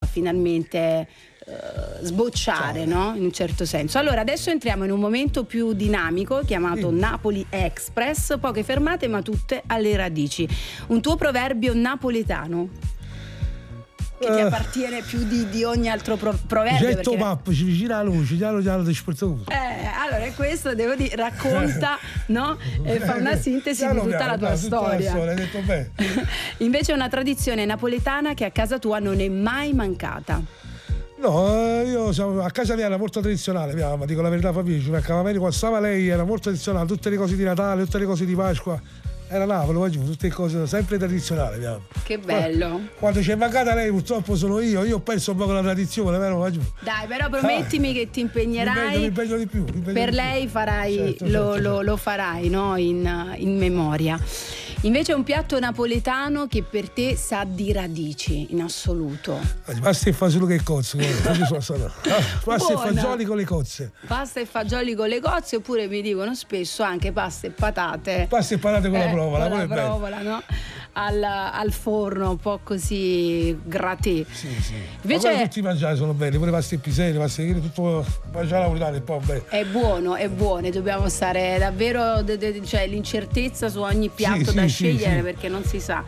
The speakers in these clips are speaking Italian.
finalmente sbocciare, no? In un certo senso. Allora adesso entriamo in un momento più dinamico chiamato Napoli Express, poche fermate ma tutte alle radici. Un tuo proverbio napoletano che ti appartiene più di ogni altro proverbio. Getto pappo, ci vicina la luce, chiaro ti sporta tutto. Allora questo devo dire, racconta, no? E fa una sintesi di tutta la tua storia. Hai detto bene. Invece è una tradizione napoletana che a casa tua non è mai mancata. No, io a casa mia era molto tradizionale, mia mamma, dico la verità, Fabio, ci mancava bene quando stava lei, era molto tradizionale, tutte le cose di Natale, tutte le cose di Pasqua. Era Napoli, tutte le cose sempre tradizionali, mia mamma. Che bello. Quando ci è mancata lei, purtroppo sono io ho perso un po' la tradizione, vero? Dai, però promettimi che ti impegnerai. Mi impegno di più. Per lei farai, certo. lo farai, no? In memoria. Invece è un piatto napoletano che per te sa di radici in assoluto. Pasta e fagioli che cozze. Pasta e fagioli con le cozze. Pasta e fagioli con le cozze, oppure mi dicono spesso anche pasta e patate. Pasta e patate con la provola. Con la provola, no? Al forno, un po' così grattè. Sì. Invece ma tutti i mangiare sono belli, pure pasta e piselli, pasta e tutto mangiare napoletano è poi bello. È buono, dobbiamo stare davvero cioè l'incertezza su ogni piatto da scegliere, perché non si sa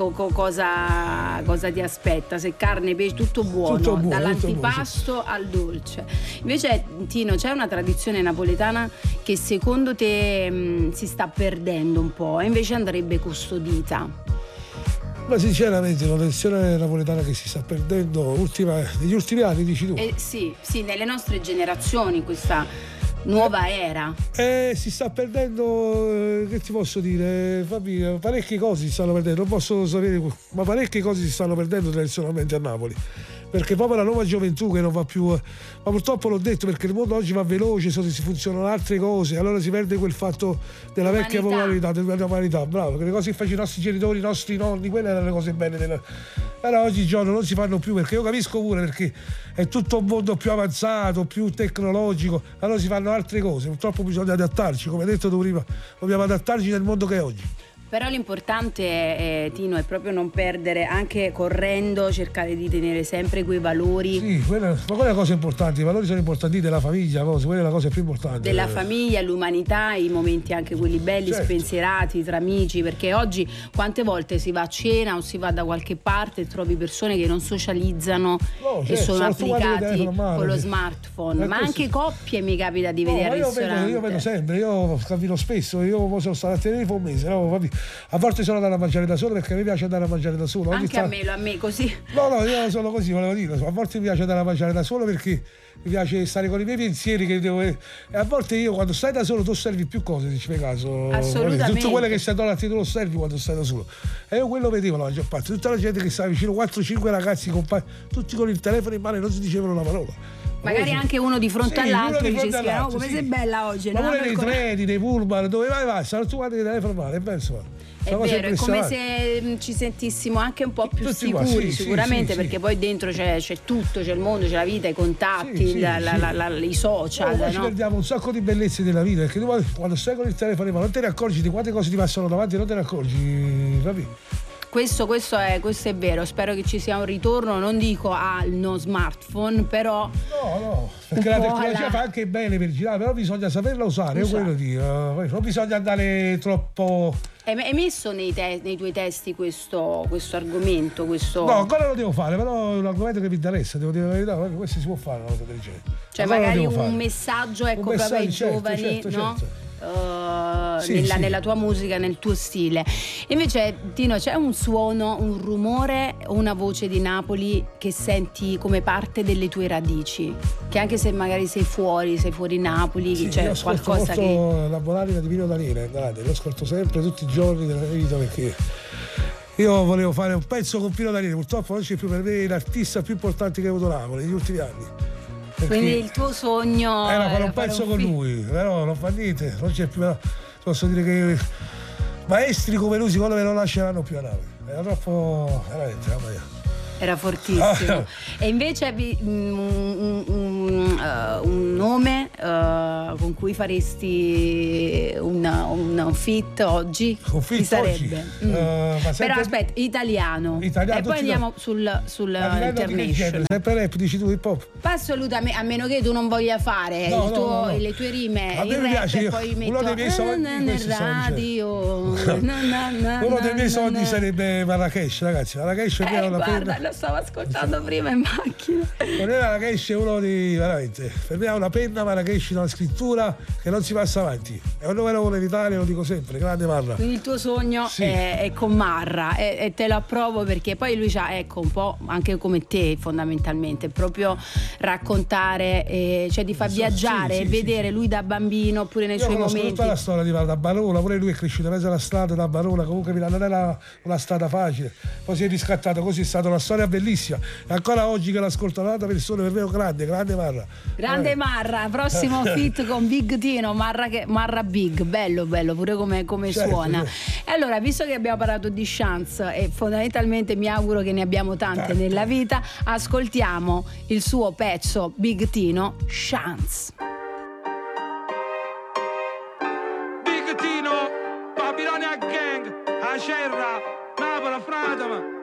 cosa ti aspetta, se carne, pesce, tutto buono dall'antipasto al dolce. Invece Tino, c'è una tradizione napoletana che secondo te si sta perdendo un po' e invece andrebbe custodita? Ma sinceramente una tradizione napoletana che si sta perdendo negli ultimi anni, dici tu? Sì, nelle nostre generazioni, questa nuova era. Si sta perdendo, che ti posso dire, Fabio, parecchie cose si stanno perdendo, non posso sapere, ma parecchie cose si stanno perdendo tradizionalmente a Napoli. Perché proprio la nuova gioventù che non va più, ma purtroppo l'ho detto, perché il mondo oggi va veloce, si funzionano altre cose, allora si perde quel fatto della vecchia popolarità, dell'umanità, bravo, che le cose che facevano i nostri genitori, i nostri nonni, quelle erano le cose belle però oggigiorno non si fanno più, perché io capisco pure, perché è tutto un mondo più avanzato, più tecnologico, allora si fanno altre cose, purtroppo bisogna adattarci, come detto tu prima, dobbiamo adattarci nel mondo che è oggi. Però l'importante, Tino, è proprio non perdere, anche correndo, cercare di tenere sempre quei valori. Sì, ma quella è la cosa importante, i valori sono importanti della famiglia, quella è la cosa più importante. Della famiglia, l'umanità, i momenti anche quelli belli, spensierati, tra amici, perché oggi quante volte si va a cena o si va da qualche parte e trovi persone che non socializzano e sono applicati con lo smartphone, ma anche coppie mi capita di vedere al ristorante. Io vedo sempre, io cammino spesso, io sono stato a Tenerife un mese, no? A volte sono andato a mangiare da solo, perché mi piace andare a mangiare da solo. Anche a me così. No, io sono così, volevo dire. A volte mi piace andare a mangiare da solo perché mi piace stare con i miei pensieri e a volte io quando stai da solo tu osservi più cose, se ci fai caso. Assolutamente. Tutto quello che stai da tu lo osservi quando stai da solo. E io quello vedevo la maggior parte. Tutta la gente che stava vicino, 4-5 ragazzi tutti con il telefono in mano e non si dicevano una parola. Magari anche uno di fronte all'altro e dice come sei bella oggi. Ma pure nei treni, nei pullman, dove vai, stanno tutti quanti con il telefono in mano, è bello. È vero, è come se ci sentissimo anche un po' più tutti sicuri, sicuramente, perché poi dentro c'è tutto, c'è il mondo, c'è la vita, i contatti, i social. Poi ci perdiamo un sacco di bellezze della vita, perché tu quando stai con il telefono in mano non te ne accorgi di quante cose ti passano davanti, non te ne accorgi, capito? Questo è vero, spero che ci sia un ritorno, non dico al no smartphone, però no, perché la tecnologia fa anche bene per girare, però bisogna saperla usare, io quello dico, non bisogna andare troppo. Hai messo nei tuoi testi questo argomento? No, ancora lo devo fare, però è un argomento che mi interessa, devo dire la verità, questo si può fare una cosa del genere. Cioè ancora magari un messaggio, proprio ai giovani, no? Certo. Nella tua musica, nel tuo stile. Invece Tino, c'è un suono, un rumore o una voce di Napoli che senti come parte delle tue radici, che anche se magari sei fuori Napoli, c'è qualcosa che la Bolarina di Pino Daniele, guardate, lo ascolto sempre tutti i giorni della mia vita, perché io volevo fare un pezzo con Pino Daniele, purtroppo non c'è più, per me l'artista più importante che ha avuto Napoli negli ultimi anni. Quindi il tuo sogno era fare un pezzo con lui, però non fa niente, non c'è più. Posso dire che maestri come lui secondo me non lasceranno più a Napoli. Era troppo, veramente, mamma mia. Era fortissimo. E invece un nome con cui faresti un fit oggi? Un fit chi sarebbe? Però aspetta, italiano. E poi andiamo sul international. Sempre rap, dici tu hip hop? Assolutamente, a meno che tu non voglia fare le tue rime, a me il mi rap piace, e poi uno dei miei sogni nel radio. Uno dei miei sogni sarebbe Marrakesh, ragazzi. Marrakesh è una guarda, lo stavo ascoltando prima in macchina. Per me Marrakesh è uno di veramente, per me è una penna, Marrakesh, una scrittura che non si passa avanti. È un numero uno in Italia, lo dico sempre, grande Marra. Quindi il tuo sogno è con Marra e te lo approvo, perché poi lui c'ha, ecco, un po' anche come te fondamentalmente, proprio raccontare, cioè di far viaggiare e vedere lui da bambino oppure nei suoi momenti. Io conosco tutta la storia di da Barona, pure lui è cresciuto in mezzo alla strada da Barona, comunque Milano non era una strada facile, poi si è riscattato, così è stata una storia bellissima e ancora oggi che l'ascolto un'altra persona, per me è un grande Marra. Grande Marra, prossimo fit con Big Tino, Marra Big, bello pure come certo, suona. E allora, visto che abbiamo parlato di chance e fondamentalmente mi auguro che ne abbiamo tante nella vita, ascoltiamo il suo pezzo Big Tino, Chance. Big Tino, Babilonia Gang, Acerra, Napoli, Fratama.